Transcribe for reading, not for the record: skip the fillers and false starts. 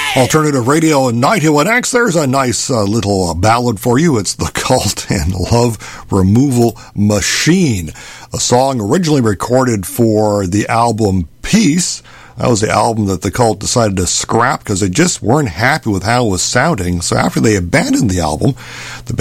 Alternative Radio and 91X. There's a nice little ballad for you. It's The Cult and Love Removal Machine, a song originally recorded for the album Peace. That was the album that the Cult decided to scrap because they just weren't happy with how it was sounding. So after they abandoned the album, the